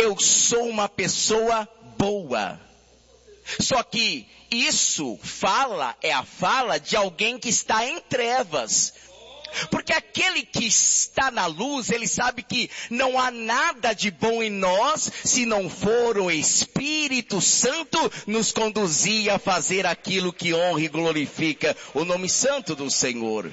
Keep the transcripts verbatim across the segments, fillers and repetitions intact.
eu sou uma pessoa boa. Só que isso fala, é a fala de alguém que está em trevas. Porque aquele que está na luz, ele sabe que não há nada de bom em nós, se não for o Espírito Santo nos conduzir a fazer aquilo que honra e glorifica o nome santo do Senhor.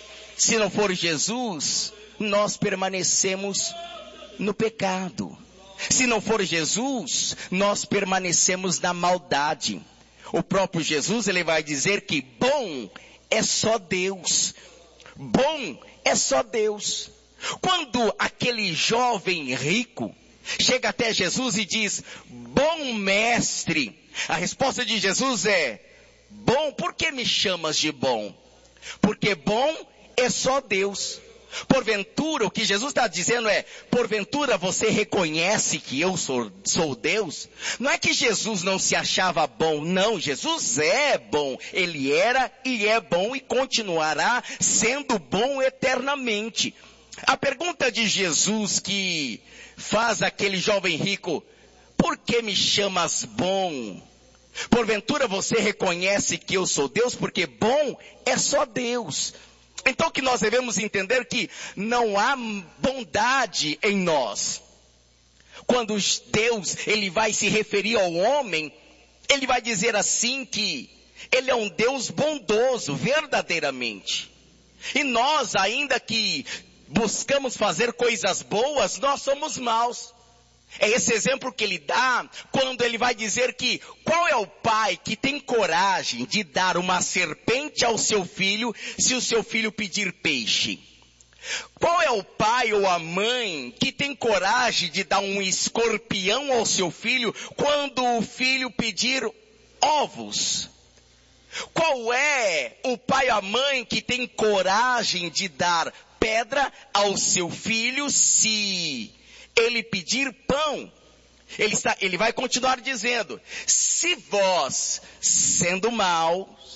Se não for Jesus, nós permanecemos no pecado. Se não for Jesus, nós permanecemos na maldade. O próprio Jesus, ele vai dizer que bom é só Deus. Bom é só Deus. Quando aquele jovem rico chega até Jesus e diz, bom mestre, a resposta de Jesus é, bom, por que me chamas de bom? Porque bom é só Deus. Porventura, o que Jesus está dizendo é, porventura você reconhece que eu sou, sou Deus? Não é que Jesus não se achava bom, não, Jesus é bom, ele era e é bom e continuará sendo bom eternamente. A pergunta de Jesus que faz aquele jovem rico, por que me chamas bom? Porventura você reconhece que eu sou Deus? Porque bom é só Deus. Então que nós devemos entender que não há bondade em nós. Quando Deus, ele vai se referir ao homem, ele vai dizer assim que ele é um Deus bondoso, verdadeiramente. E nós, ainda que buscamos fazer coisas boas, nós somos maus. É esse exemplo que ele dá quando ele vai dizer que qual é o pai que tem coragem de dar uma serpente ao seu filho se o seu filho pedir peixe? Qual é o pai ou a mãe que tem coragem de dar um escorpião ao seu filho quando o filho pedir ovos? Qual é o pai ou a mãe que tem coragem de dar pedra ao seu filho se ele pedir pão? Ele, está, ele vai continuar dizendo, se vós, sendo maus,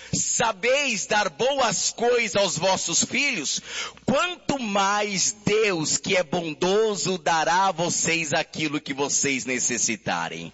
sabeis dar boas coisas aos vossos filhos, quanto mais Deus, que é bondoso, dará a vocês aquilo que vocês necessitarem.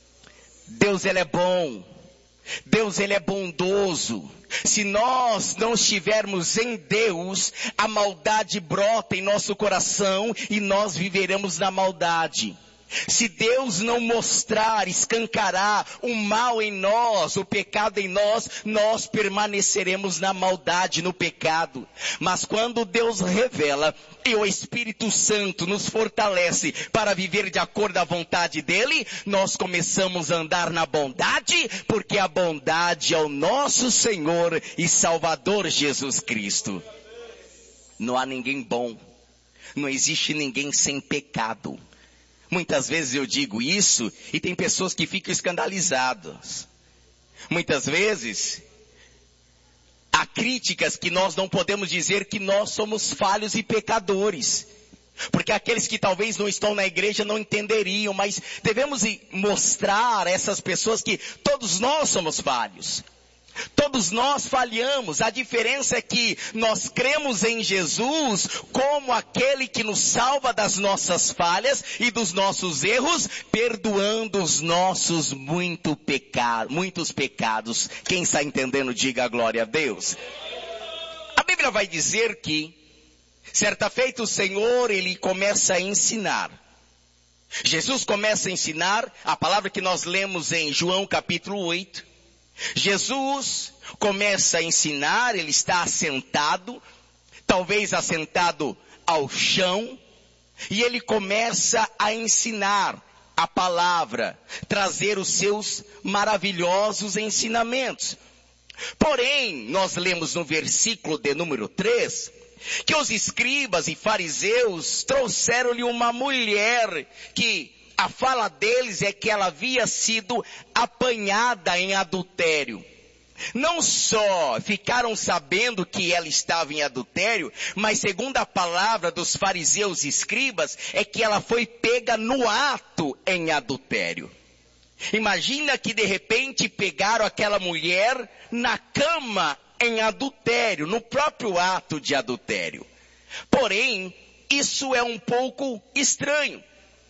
Deus, ele é bom. Deus, ele é bondoso. Se nós não estivermos em Deus, a maldade brota em nosso coração e nós viveremos na maldade. Se Deus não mostrar, escancarar o mal em nós, o pecado em nós, nós permaneceremos na maldade, no pecado. Mas quando Deus revela e o Espírito Santo nos fortalece para viver de acordo à vontade dele, nós começamos a andar na bondade, porque a bondade é o nosso Senhor e Salvador Jesus Cristo. Não há ninguém bom, não existe ninguém sem pecado. Muitas vezes eu digo isso e tem pessoas que ficam escandalizadas. Muitas vezes há críticas que nós não podemos dizer que nós somos falhos e pecadores. Porque aqueles que talvez não estão na igreja não entenderiam, mas devemos mostrar a essas pessoas que todos nós somos falhos. Todos nós falhamos, a diferença é que nós cremos em Jesus como aquele que nos salva das nossas falhas e dos nossos erros, perdoando os nossos muito peca- muitos pecados. Quem está entendendo, diga a glória a Deus. A Bíblia vai dizer que, certa feita o Senhor, ele começa a ensinar. Jesus começa a ensinar, a palavra que nós lemos em João capítulo oito. Jesus começa a ensinar, ele está assentado, talvez assentado ao chão, e ele começa a ensinar a palavra, trazer os seus maravilhosos ensinamentos. Porém, nós lemos no versículo de número três, que os escribas e fariseus trouxeram-lhe uma mulher que a fala deles é que ela havia sido apanhada em adultério. Não só ficaram sabendo que ela estava em adultério, mas segundo a palavra dos fariseus e escribas, é que ela foi pega no ato em adultério. Imagina que de repente pegaram aquela mulher na cama em adultério, no próprio ato de adultério. Porém, isso é um pouco estranho.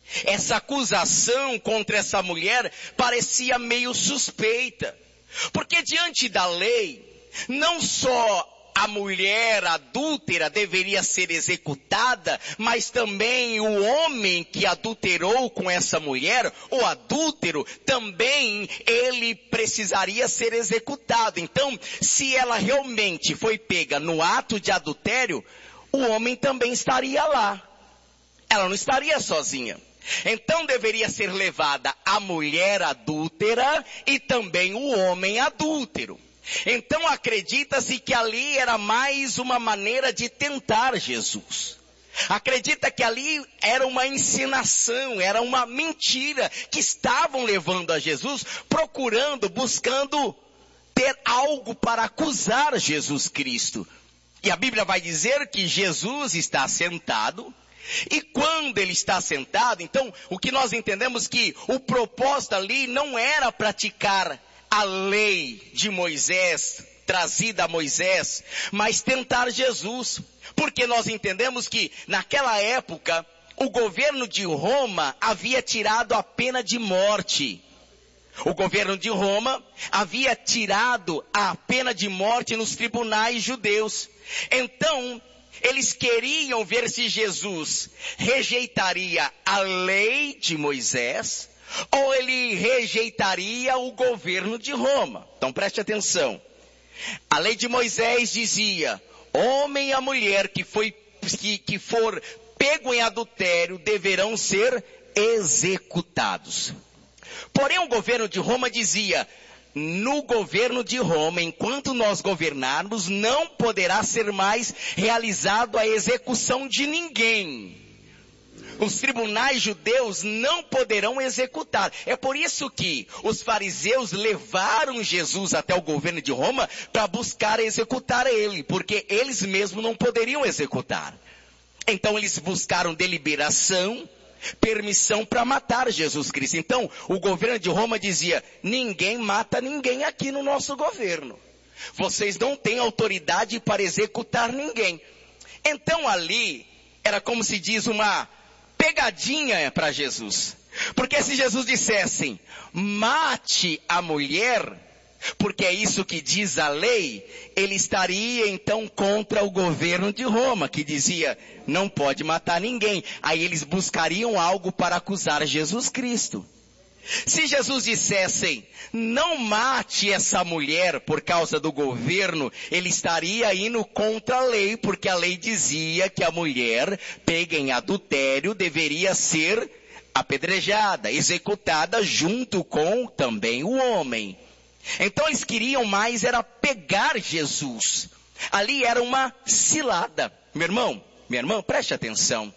essa acusação contra essa mulher parecia meio suspeita. Porque diante da lei, não só a mulher adúltera deveria ser executada, mas também o homem que adulterou com essa mulher, o adúltero, também ele precisaria ser executado. Então, se ela realmente foi pega no ato de adultério, o homem também estaria lá. Ela não estaria sozinha. Então deveria ser levada a mulher adúltera e também o homem adúltero. Então acredita-se que ali era mais uma maneira de tentar Jesus. Acredita que ali era uma encenação, era uma mentira que estavam levando a Jesus, procurando, buscando ter algo para acusar Jesus Cristo. E a Bíblia vai dizer que Jesus está sentado. E quando ele está sentado, então o que nós entendemos que o propósito ali não era praticar a lei de Moisés, trazida a Moisés, mas tentar Jesus. Porque nós entendemos que naquela época o governo de Roma havia tirado a pena de morte. O governo de Roma havia tirado a pena de morte nos tribunais judeus. Então, eles queriam ver se Jesus rejeitaria a lei de Moisés ou ele rejeitaria o governo de Roma. Então preste atenção. A lei de Moisés dizia, homem e mulher que, foi, que, que for pego em adultério deverão ser executados. Porém o governo de Roma dizia, no governo de Roma, enquanto nós governarmos, não poderá ser mais realizado a execução de ninguém. Os tribunais judeus não poderão executar. É por isso que os fariseus levaram Jesus até o governo de Roma para buscar executar ele, porque eles mesmos não poderiam executar. Então eles buscaram deliberação, permissão para matar Jesus Cristo. Então, o governo de Roma dizia, ninguém mata ninguém aqui no nosso governo. Vocês não têm autoridade para executar ninguém. Então ali, era como se diz uma pegadinha para Jesus. Porque se Jesus dissesse, mate a mulher, porque é isso que diz a lei, ele estaria então contra o governo de Roma, que dizia, não pode matar ninguém. Aí eles buscariam algo para acusar Jesus Cristo. Se Jesus dissesse, não mate essa mulher por causa do governo, ele estaria indo contra a lei, porque a lei dizia que a mulher pega em adultério deveria ser apedrejada, executada junto com também o homem. Então eles queriam mais era pegar Jesus. Ali era uma cilada. Meu irmão, minha irmã, preste atenção.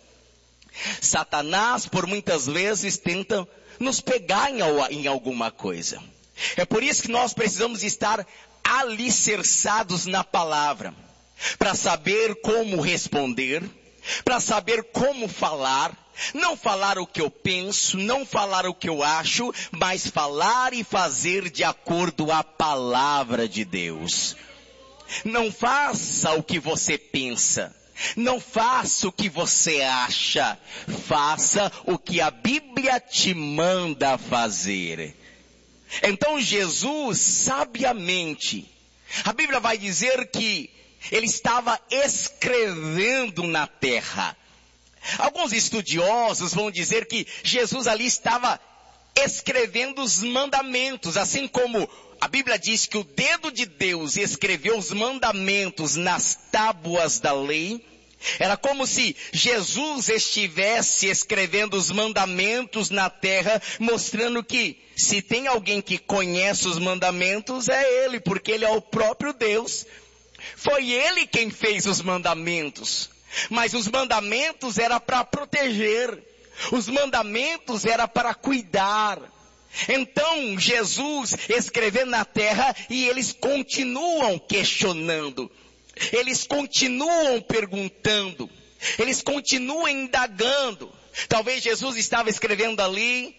Satanás por muitas vezes tenta nos pegar em, em alguma coisa. É por isso que nós precisamos estar alicerçados na palavra. Para saber como responder, para saber como falar. Não falar o que eu penso, não falar o que eu acho, mas falar e fazer de acordo à palavra de Deus. Não faça o que você pensa, não faça o que você acha, faça o que a Bíblia te manda fazer. Então Jesus, sabiamente, a Bíblia vai dizer que ele estava escrevendo na terra. Alguns estudiosos vão dizer que Jesus ali estava escrevendo os mandamentos, assim como a Bíblia diz que o dedo de Deus escreveu os mandamentos nas tábuas da lei. Era como se Jesus estivesse escrevendo os mandamentos na terra, mostrando que se tem alguém que conhece os mandamentos é Ele, porque Ele é o próprio Deus. Foi Ele quem fez os mandamentos. Mas os mandamentos era para proteger. Os mandamentos era para cuidar. Então Jesus escrevendo na terra e eles continuam questionando. Eles continuam perguntando. Eles continuam indagando. Talvez Jesus estava escrevendo ali,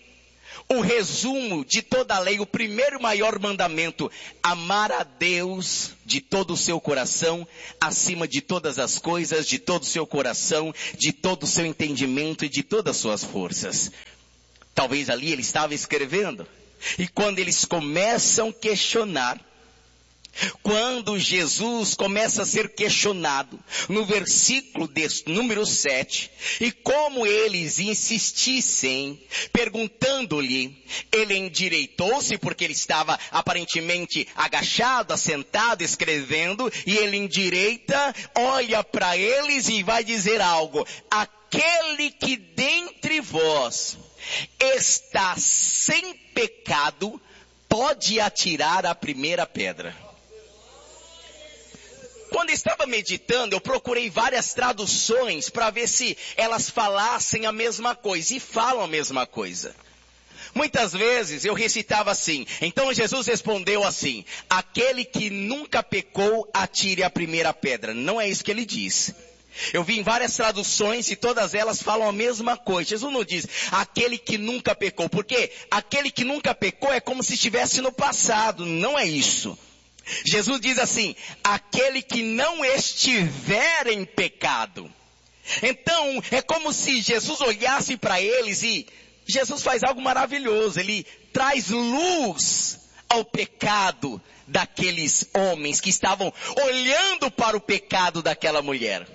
o resumo de toda a lei, o primeiro e maior mandamento: amar a Deus de todo o seu coração, acima de todas as coisas, de todo o seu coração, de todo o seu entendimento e de todas as suas forças. Talvez ali ele estava escrevendo, e quando eles começam a questionar, quando Jesus começa a ser questionado, no versículo de, número sete, e como eles insistissem, perguntando-lhe, ele endireitou-se, porque ele estava aparentemente agachado, assentado, escrevendo, e ele endireita, olha para eles e vai dizer algo: aquele que dentre vós está sem pecado, pode atirar a primeira pedra. Quando eu estava meditando, eu procurei várias traduções para ver se elas falassem a mesma coisa, e falam a mesma coisa. Muitas vezes eu recitava assim: então Jesus respondeu assim, aquele que nunca pecou, atire a primeira pedra. Não é isso que ele diz. Eu vi em várias traduções e todas elas falam a mesma coisa. Jesus não diz aquele que nunca pecou, porque aquele que nunca pecou é como se estivesse no passado. Não é isso. Jesus diz assim, aquele que não estiver em pecado. Então, é como se Jesus olhasse para eles e Jesus faz algo maravilhoso. Ele traz luz ao pecado daqueles homens que estavam olhando para o pecado daquela mulher.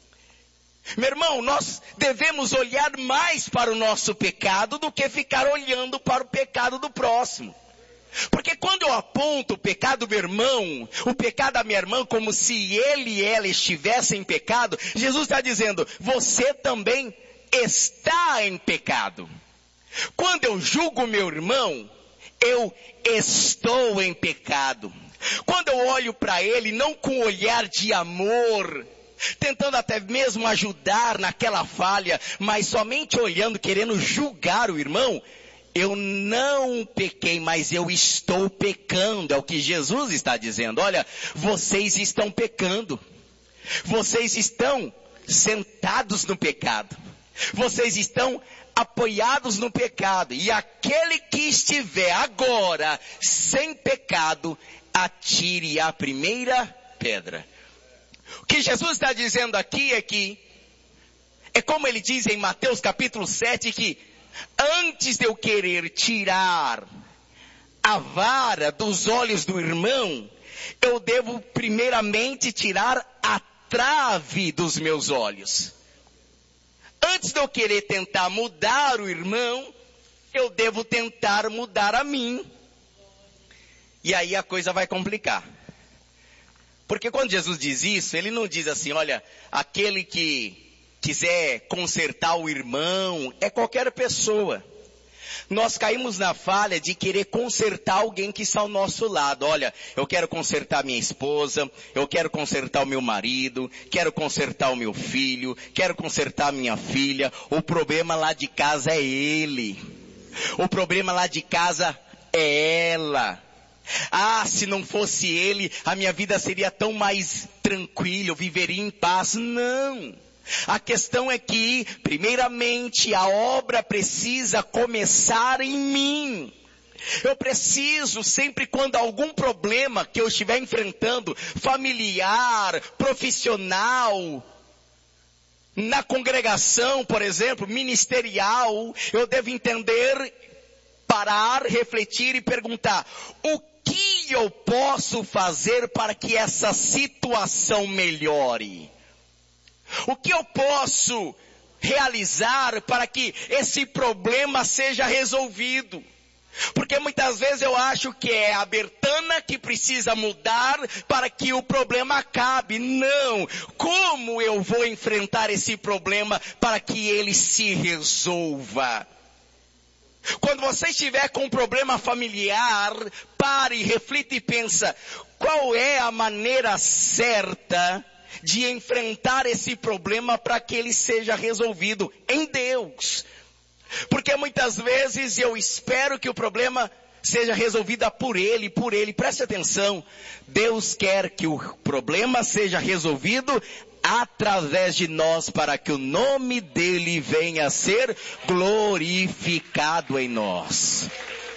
Meu irmão, nós devemos olhar mais para o nosso pecado do que ficar olhando para o pecado do próximo. Porque quando eu aponto o pecado do meu irmão, o pecado da minha irmã, como se ele e ela estivessem em pecado, Jesus está dizendo, você também está em pecado. Quando eu julgo meu irmão, eu estou em pecado. Quando eu olho para ele, não com olhar de amor, tentando até mesmo ajudar naquela falha, mas somente olhando, querendo julgar o irmão, eu não pequei, mas eu estou pecando. É o que Jesus está dizendo. Olha, vocês estão pecando. Vocês estão sentados no pecado. Vocês estão apoiados no pecado. E aquele que estiver agora sem pecado, atire a primeira pedra. O que Jesus está dizendo aqui é que, é como ele diz em Mateus capítulo sete, que antes de eu querer tirar a vara dos olhos do irmão, eu devo primeiramente tirar a trave dos meus olhos. Antes de eu querer tentar mudar o irmão, eu devo tentar mudar a mim. E aí a coisa vai complicar. Porque quando Jesus diz isso, ele não diz assim, olha, aquele que quiser consertar o irmão, é qualquer pessoa. Nós caímos na falha de querer consertar alguém que está ao nosso lado. Olha, eu quero consertar minha esposa, eu quero consertar o meu marido, quero consertar o meu filho, quero consertar minha filha. O problema lá de casa é ele. O problema lá de casa é ela. Ah, se não fosse ele, a minha vida seria tão mais tranquila, eu viveria em paz. Não. A questão é que, primeiramente, a obra precisa começar em mim. Eu preciso, sempre quando algum problema que eu estiver enfrentando, familiar, profissional, na congregação, por exemplo, ministerial, eu devo entender, parar, refletir e perguntar, o que eu posso fazer para que essa situação melhore? O que eu posso realizar para que esse problema seja resolvido? Porque muitas vezes eu acho que é a Bertana que precisa mudar para que o problema acabe. Não! Como eu vou enfrentar esse problema para que ele se resolva? Quando você estiver com um problema familiar, pare, reflita e pensa, qual é a maneira certa de enfrentar esse problema para que ele seja resolvido em Deus? Porque muitas vezes eu espero que o problema seja resolvida por Ele, por Ele. Preste atenção, Deus quer que o problema seja resolvido através de nós, para que o nome dEle venha a ser glorificado em nós.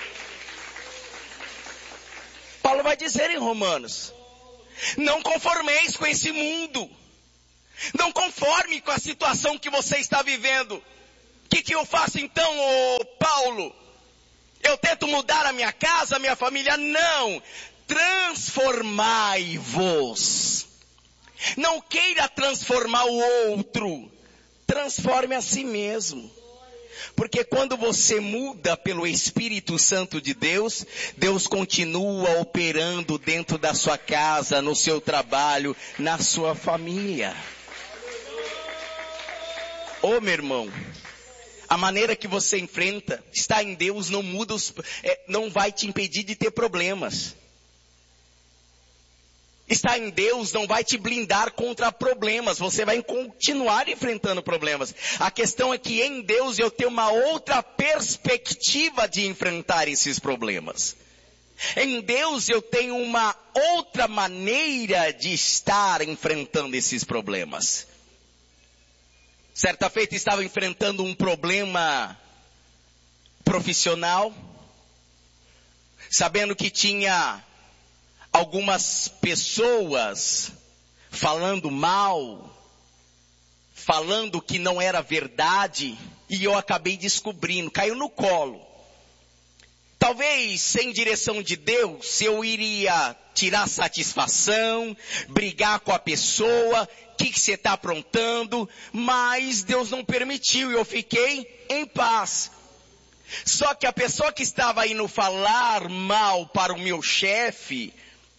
Paulo vai dizer em Romanos, não conformeis com esse mundo, não conforme com a situação que você está vivendo. O que, que eu faço então, ô Paulo? Eu tento mudar a minha casa, a minha família? Não, transformai-vos. Não queira transformar o outro, transforme a si mesmo. Porque quando você muda pelo Espírito Santo de Deus, Deus continua operando dentro da sua casa, no seu trabalho, na sua família. Ô meu irmão, a maneira que você enfrenta, está em Deus, não muda os, é, não vai te impedir de ter problemas. Está em Deus, não vai te blindar contra problemas, você vai continuar enfrentando problemas. A questão é que em Deus eu tenho uma outra perspectiva de enfrentar esses problemas. Em Deus eu tenho uma outra maneira de estar enfrentando esses problemas. Certa feita estava enfrentando um problema profissional, sabendo que tinha algumas pessoas falando mal, falando que não era verdade, e eu acabei descobrindo, caiu no colo. Talvez sem direção de Deus, eu iria tirar satisfação, brigar com a pessoa, o que, que você está aprontando, mas Deus não permitiu e eu fiquei em paz. Só que a pessoa que estava indo falar mal para o meu chefe,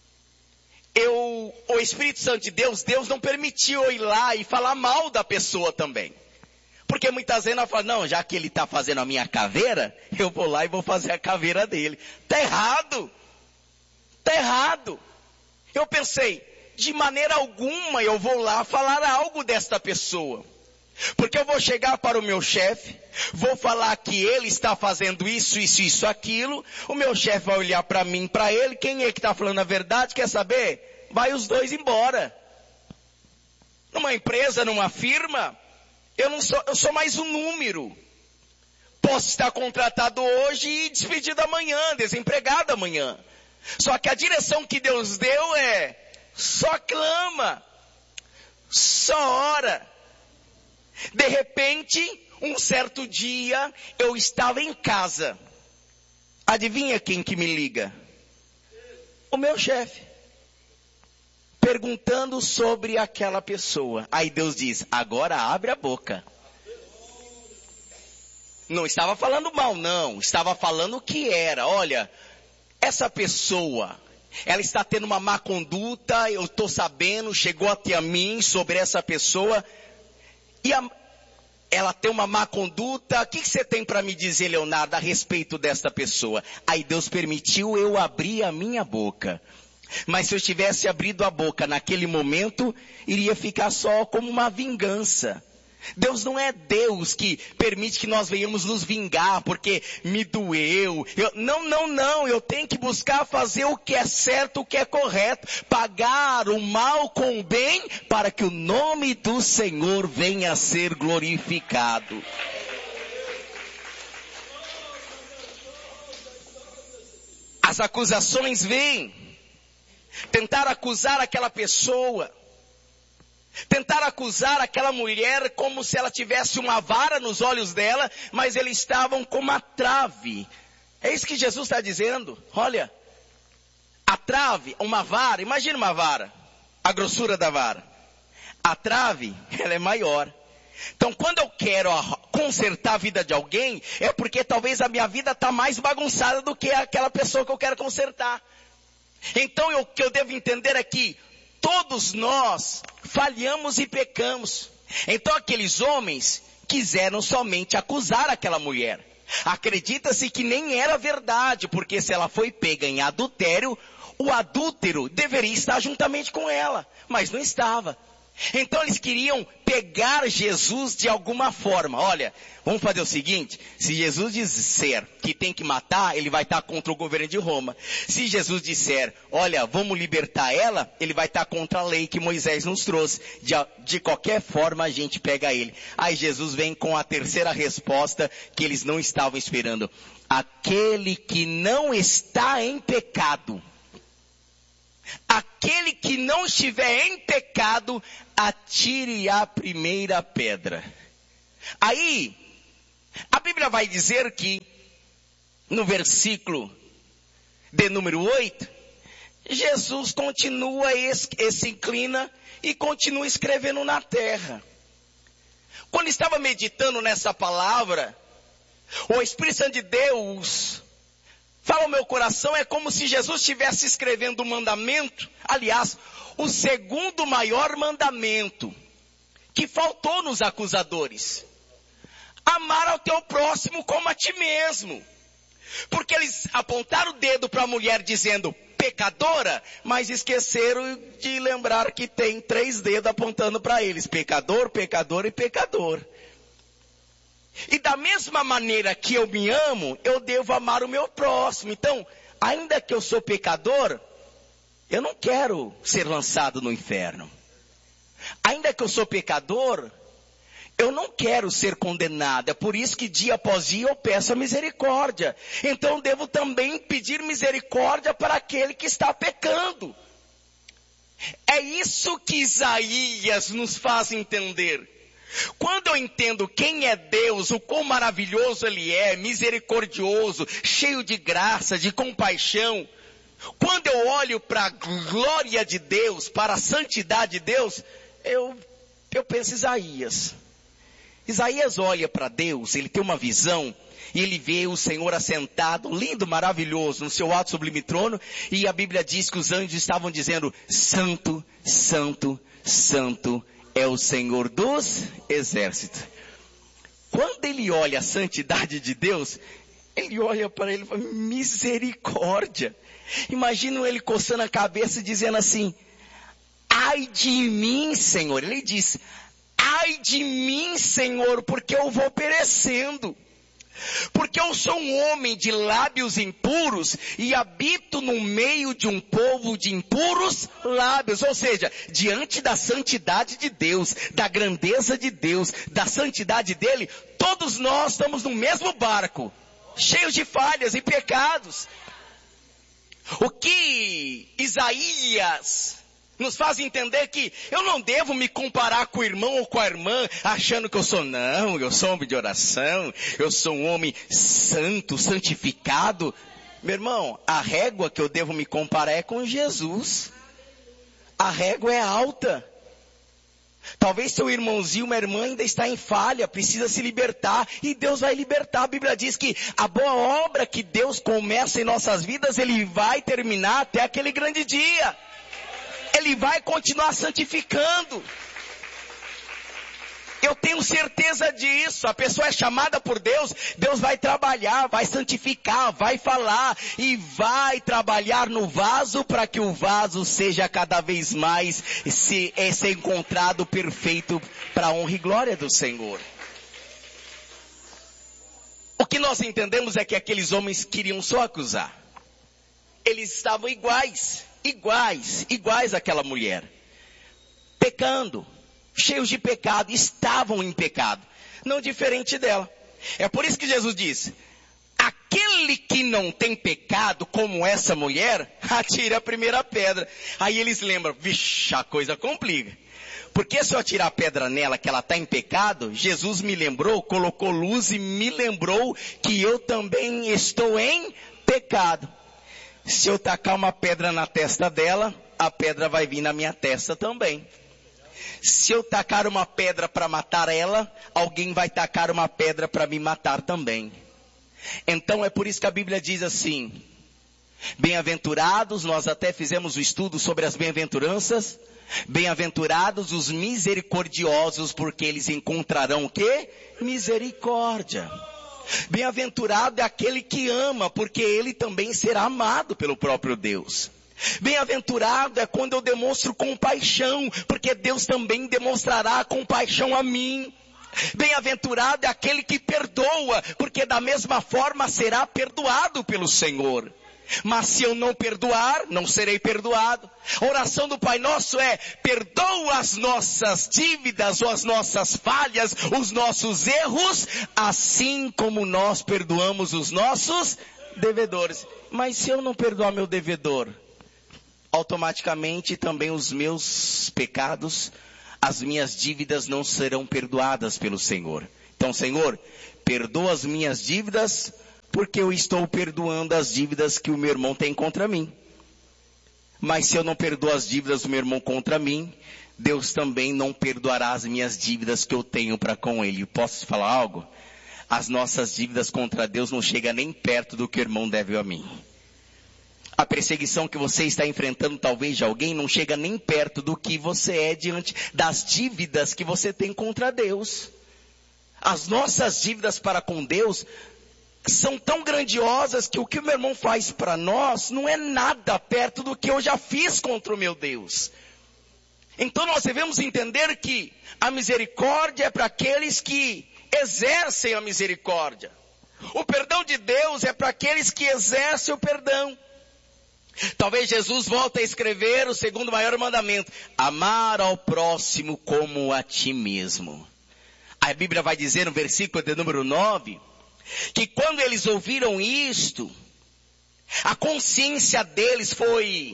eu, o Espírito Santo de Deus, Deus não permitiu eu ir lá e falar mal da pessoa também. Porque muitas vezes ela fala, não, já que ele está fazendo a minha caveira, eu vou lá e vou fazer a caveira dele. Está errado. Está errado. Eu pensei, de maneira alguma eu vou lá falar algo desta pessoa. Porque eu vou chegar para o meu chefe, vou falar que ele está fazendo isso, isso, isso, aquilo. O meu chefe vai olhar para mim, para ele, quem é que está falando a verdade? Quer saber? Vai os dois embora. Numa empresa, numa firma, eu não sou, eu sou mais um número. Posso estar contratado hoje e despedido amanhã, desempregado amanhã. Só que a direção que Deus deu é, só clama, só ora. De repente, um certo dia, eu estava em casa. Adivinha quem que me liga? O meu chefe. Perguntando sobre aquela pessoa. Aí Deus diz, agora abre a boca. Não estava falando mal, não. Estava falando o que era. Olha, essa pessoa, ela está tendo uma má conduta, eu estou sabendo, chegou até a mim sobre essa pessoa. E a, ela tem uma má conduta, o que, que você tem para me dizer, Leonardo, a respeito desta pessoa? Aí Deus permitiu eu abrir a minha boca. Mas se eu tivesse abrido a boca naquele momento, iria ficar só como uma vingança. Deus não é Deus que permite que nós venhamos nos vingar, porque me doeu. Eu, não, não, não, eu tenho que buscar fazer o que é certo, o que é correto. Pagar o mal com o bem, para que o nome do Senhor venha a ser glorificado. As acusações vêm. Tentar acusar aquela pessoa. Tentar acusar aquela mulher como se ela tivesse uma vara nos olhos dela, mas eles estavam com uma trave. É isso que Jesus está dizendo. Olha, a trave, uma vara, imagina uma vara, a grossura da vara. A trave, ela é maior. Então quando eu quero consertar a vida de alguém, é porque talvez a minha vida está mais bagunçada do que aquela pessoa que eu quero consertar. Então o que eu devo entender é que todos nós falhamos e pecamos. Então aqueles homens quiseram somente acusar aquela mulher. Acredita-se que nem era verdade, porque se ela foi pega em adultério, o adúltero deveria estar juntamente com ela, mas não estava. Então eles queriam pegar Jesus de alguma forma. Olha, vamos fazer o seguinte, se Jesus disser que tem que matar, ele vai estar contra o governo de Roma. Se Jesus disser, olha, vamos libertar ela, ele vai estar contra a lei que Moisés nos trouxe. De, de qualquer forma a gente pega ele. Aí Jesus vem com a terceira resposta que eles não estavam esperando. Aquele que não está em pecado. Aquele que não estiver em pecado, atire a primeira pedra. Aí, a Bíblia vai dizer que, no versículo de número oito, Jesus continua, se inclina e continua escrevendo na terra. Quando estava meditando nessa palavra, o Espírito Santo de Deus fala ao meu coração, é como se Jesus estivesse escrevendo um mandamento, aliás, o segundo maior mandamento, que faltou nos acusadores. Amar ao teu próximo como a ti mesmo. Porque eles apontaram o dedo para a mulher dizendo, pecadora, mas esqueceram de lembrar que tem três dedos apontando para eles, pecador, pecador e pecador. E da mesma maneira que eu me amo, eu devo amar o meu próximo. Então, ainda que eu sou pecador, eu não quero ser lançado no inferno. Ainda que eu sou pecador, eu não quero ser condenado. É por isso que dia após dia eu peço a misericórdia. Então eu devo também pedir misericórdia para aquele que está pecando. É isso que Isaías nos faz entender. Quando eu entendo quem é Deus, o quão maravilhoso Ele é, misericordioso, cheio de graça, de compaixão. Quando eu olho para a glória de Deus, para a santidade de Deus, eu, eu penso em Isaías. Isaías olha para Deus, ele tem uma visão, e ele vê o Senhor assentado, lindo, maravilhoso, no seu alto sublime trono, e a Bíblia diz que os anjos estavam dizendo, Santo, Santo, Santo é o Senhor dos exércitos. Quando ele olha a santidade de Deus, ele olha para ele e fala, misericórdia. Imagina ele coçando a cabeça e dizendo assim, ai de mim, Senhor. Ele diz, ai de mim, Senhor, porque eu vou perecendo. Porque eu sou um homem de lábios impuros e habito no meio de um povo de impuros lábios. Ou seja, diante da santidade de Deus, da grandeza de Deus, da santidade dele, todos nós estamos no mesmo barco, cheios de falhas e pecados. O que Isaías nos faz entender que eu não devo me comparar com o irmão ou com a irmã, achando que eu sou, não, eu sou homem de oração, eu sou um homem santo, santificado. Meu irmão, a régua que eu devo me comparar é com Jesus. A régua é alta. Talvez seu irmãozinho, uma irmã ainda está em falha, precisa se libertar, e Deus vai libertar. A Bíblia diz que a boa obra que Deus começa em nossas vidas, Ele vai terminar até aquele grande dia. Ele vai continuar santificando. Eu tenho certeza disso. A pessoa é chamada por Deus, Deus vai trabalhar, vai santificar, vai falar e vai trabalhar no vaso para que o vaso seja cada vez mais se, é, ser encontrado perfeito para a honra e glória do Senhor. O que nós entendemos é que aqueles homens queriam só acusar. Eles estavam iguais. Iguais, iguais àquela mulher, pecando, cheios de pecado, estavam em pecado, não diferente dela. É por isso que Jesus diz, aquele que não tem pecado como essa mulher, atire a primeira pedra. Aí eles lembram, vixe, a coisa complica. Porque se eu atirar a pedra nela, que ela está em pecado, Jesus me lembrou, colocou luz e me lembrou que eu também estou em pecado. Se eu tacar uma pedra na testa dela, a pedra vai vir na minha testa também. Se eu tacar uma pedra para matar ela, alguém vai tacar uma pedra para me matar também. Então é por isso que a Bíblia diz assim, bem-aventurados, nós até fizemos o estudo sobre as bem-aventuranças, bem-aventurados os misericordiosos, porque eles encontrarão o quê? Misericórdia. Bem-aventurado é aquele que ama, porque ele também será amado pelo próprio Deus. Bem-aventurado é quando eu demonstro compaixão, porque Deus também demonstrará compaixão a mim. Bem-aventurado é aquele que perdoa, porque da mesma forma será perdoado pelo Senhor. Mas se eu não perdoar, não serei perdoado. A oração do Pai Nosso é: perdoa as nossas dívidas ou as nossas falhas, os nossos erros, assim como nós perdoamos os nossos devedores. Mas se eu não perdoar meu devedor, automaticamente também os meus pecados, as minhas dívidas não serão perdoadas pelo Senhor. Então, Senhor, perdoa as minhas dívidas, porque eu estou perdoando as dívidas que o meu irmão tem contra mim. Mas se eu não perdoo as dívidas do meu irmão contra mim, Deus também não perdoará as minhas dívidas que eu tenho para com ele. Posso te falar algo? As nossas dívidas contra Deus não chegam nem perto do que o irmão deve a mim. A perseguição que você está enfrentando, talvez de alguém, não chega nem perto do que você é diante das dívidas que você tem contra Deus. As nossas dívidas para com Deus são tão grandiosas que o que o meu irmão faz para nós não é nada perto do que eu já fiz contra o meu Deus. Então nós devemos entender que a misericórdia é para aqueles que exercem a misericórdia. O perdão de Deus é para aqueles que exercem o perdão. Talvez Jesus volte a escrever o segundo maior mandamento: amar ao próximo como a ti mesmo. A Bíblia vai dizer no versículo de número nove, que quando eles ouviram isto, a consciência deles foi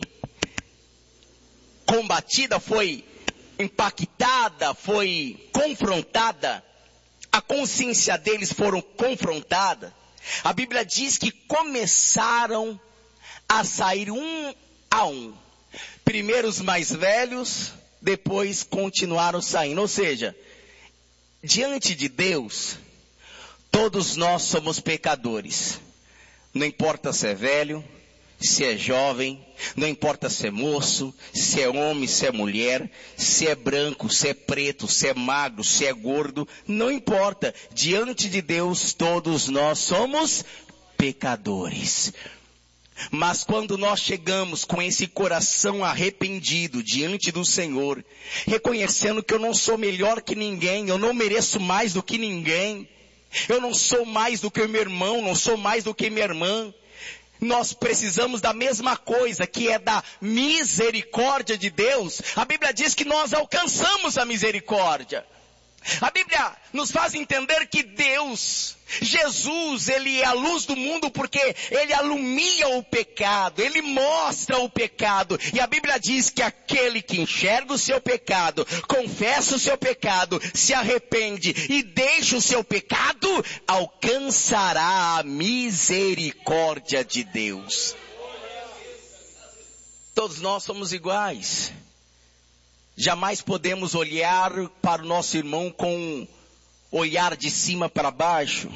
combatida, foi impactada, foi confrontada. A consciência deles foram confrontada. A Bíblia diz que começaram a sair um a um. Primeiro os mais velhos, depois continuaram saindo. Ou seja, diante de Deus, todos nós somos pecadores. Não importa se é velho, se é jovem, não importa se é moço, se é homem, se é mulher, se é branco, se é preto, se é magro, se é gordo, não importa. Diante de Deus, todos nós somos pecadores. Mas quando nós chegamos com esse coração arrependido diante do Senhor, reconhecendo que eu não sou melhor que ninguém, eu não mereço mais do que ninguém, eu não sou mais do que o meu irmão, não sou mais do que minha irmã, nós precisamos da mesma coisa, que é da misericórdia de Deus. A Bíblia diz que nós alcançamos a misericórdia. A Bíblia nos faz entender que Deus, Jesus, Ele é a luz do mundo porque Ele alumia o pecado, Ele mostra o pecado. E a Bíblia diz que aquele que enxerga o seu pecado, confessa o seu pecado, se arrepende e deixa o seu pecado, alcançará a misericórdia de Deus. Todos nós somos iguais. Jamais podemos olhar para o nosso irmão com olhar de cima para baixo.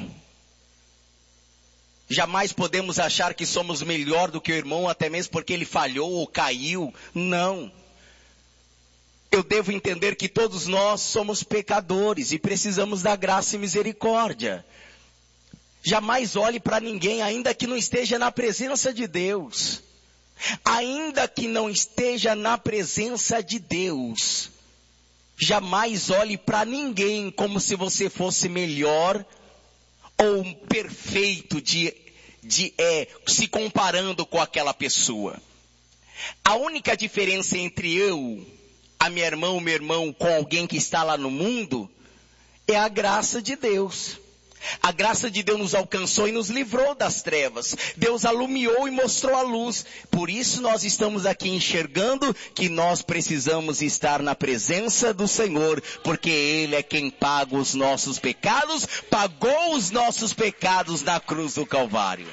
Jamais podemos achar que somos melhor do que o irmão, até mesmo porque ele falhou ou caiu. Não. Eu devo entender que todos nós somos pecadores e precisamos da graça e misericórdia. Jamais olhe para ninguém, ainda que não esteja na presença de Deus. Ainda que não esteja na presença de Deus, jamais olhe para ninguém como se você fosse melhor ou perfeito de, de, é, se comparando com aquela pessoa. A única diferença entre eu, a minha irmã, o meu irmão, com alguém que está lá no mundo, é a graça de Deus. A graça de Deus nos alcançou e nos livrou das trevas. Deus alumiou e mostrou a luz. Por isso nós estamos aqui enxergando que nós precisamos estar na presença do Senhor, porque Ele é quem paga os nossos pecados, pagou os nossos pecados na cruz do Calvário.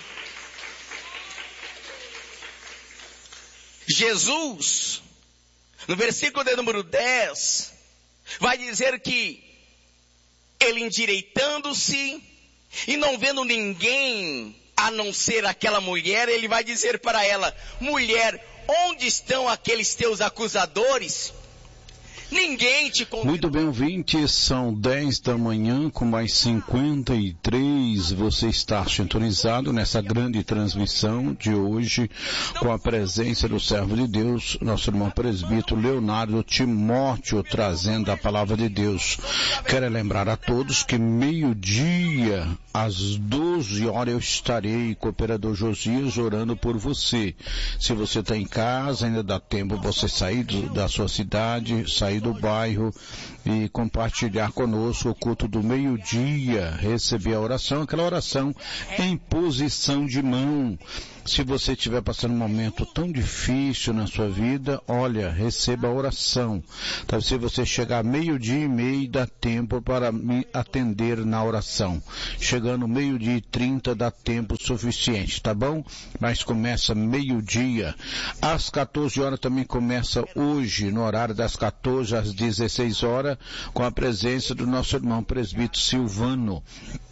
Jesus, no versículo de número dez, vai dizer que ele endireitando-se e não vendo ninguém a não ser aquela mulher, ele vai dizer para ela: mulher, onde estão aqueles teus acusadores? Ninguém te condenou. Muito bem, ouvintes, são dez da manhã com mais cinquenta e três. Você está sintonizado nessa grande transmissão de hoje com a presença do servo de Deus, nosso irmão presbítero Leonardo Timóteo, trazendo a palavra de Deus. Quero lembrar a todos que meio-dia, às doze horas, eu estarei com o operador Josias orando por você. Se você está em casa, ainda dá tempo você sair do, da sua cidade, sair do bairro e compartilhar conosco o culto do meio-dia, receber a oração, aquela oração em posição de mão. Se você estiver passando um momento tão difícil na sua vida, olha, receba a oração. Então, se você chegar meio-dia e meio, dá tempo para me atender na oração. Chegando meio-dia e trinta, dá tempo suficiente, tá bom? Mas começa meio-dia. Às quatorze horas também começa hoje, no horário das quatorze às dezesseis horas, com a presença do nosso irmão presbítero Silvano.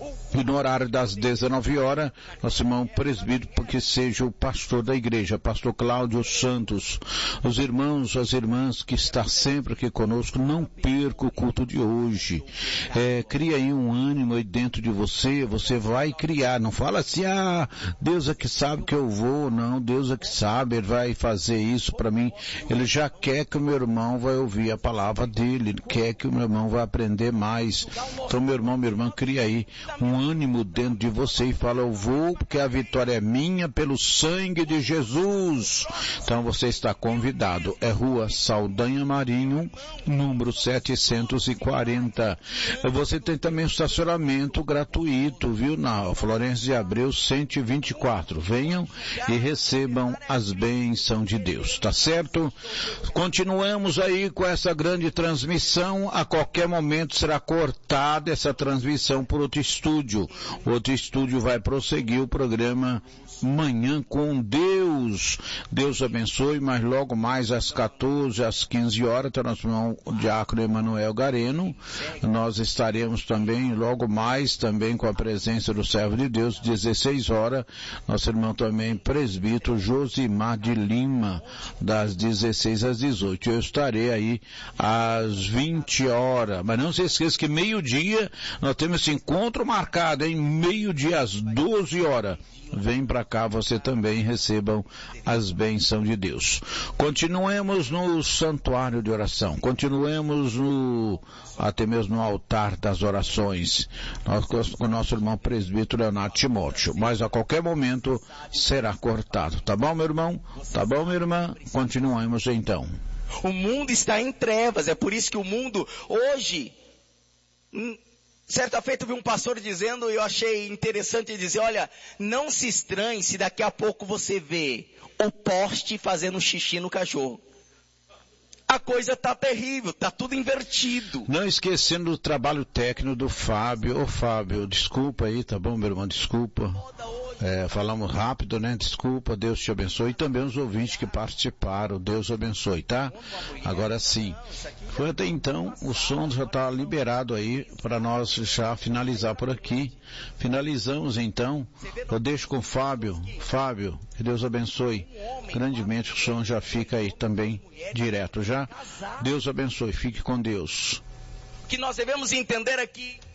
E no horário das dezenove horas, nosso irmão presbítero, porque seja o pastor da igreja, pastor Cláudio Santos. Os irmãos, as irmãs que estão sempre aqui conosco, não perca o culto de hoje. É, cria aí um ânimo aí dentro de você, você vai criar. Não fala assim, ah, Deus é que sabe que eu vou. Não, Deus é que sabe, Ele vai fazer isso para mim. Ele já quer que o meu irmão vai ouvir a palavra dele, Ele quer que o meu irmão vai aprender mais. Então, meu irmão, minha irmã, cria aí um ânimo dentro de você e fala, eu vou porque a vitória é minha pelo sangue de Jesus. Então você está convidado. É Rua Saldanha Marinho, número setecentos e quarenta. Você tem também um estacionamento gratuito, viu? Na Florencio de Abreu cento e vinte e quatro. Venham e recebam as bênçãos de Deus, tá certo? Continuamos aí com essa grande transmissão. A qualquer momento será cortada essa transmissão por outro estúdio. Outro estúdio vai prosseguir o programa Manhã com Deus. Deus abençoe, mas logo mais às quatorze, às quinze horas, está nosso irmão o diácono Emanuel Gareno. Nós estaremos também, logo mais, também com a presença do servo de Deus, dezesseis horas, nosso irmão também presbítero Josimar de Lima, das dezesseis às dezoito. Eu estarei aí às vinte horas, mas não se esqueça que meio-dia, nós temos esse encontro marcado, em meio-dia às doze horas. Vem para cá, você também recebam as bênçãos de Deus. Continuemos no santuário de oração, continuemos no, até mesmo no altar das orações, nós, com o nosso irmão presbítero Leonardo Timóteo, mas a qualquer momento será cortado, tá bom, meu irmão? Tá bom, minha irmã? Continuemos então. O mundo está em trevas, é por isso que o mundo hoje... Certa feita eu vi um pastor dizendo, e eu achei interessante dizer, olha, não se estranhe se daqui a pouco você vê o poste fazendo xixi no cachorro. A coisa está terrível, está tudo invertido. Não esquecendo do trabalho técnico do Fábio. Ô Fábio, desculpa aí, tá bom, meu irmão, desculpa. É, falamos rápido, né? Desculpa, Deus te abençoe. E também os ouvintes que participaram, Deus abençoe, tá? Agora sim. Foi até então, o som já está liberado aí para nós já finalizar por aqui. Finalizamos então. Eu deixo com o Fábio. Fábio, que Deus abençoe grandemente. O som já fica aí também direto já. Deus abençoe. Fique com Deus. Que nós devemos entender aqui.